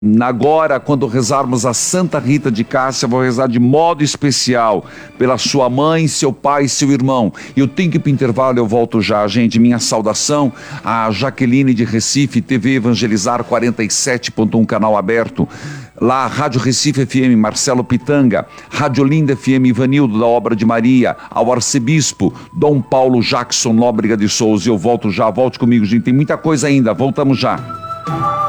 Agora, quando rezarmos a Santa Rita de Cássia, vou rezar de modo especial pela sua mãe, seu pai e seu irmão. Eu tenho que ir para o intervalo, eu volto já, gente. Minha saudação a Jaqueline de Recife, TV Evangelizar 47.1, canal aberto. Lá, Rádio Recife FM, Marcelo Pitanga, Rádio Olinda FM, Ivanildo, da Obra de Maria, ao Arcebispo, Dom Paulo Jackson Nóbrega de Souza. Eu volto já, volte comigo, gente, tem muita coisa ainda, voltamos já.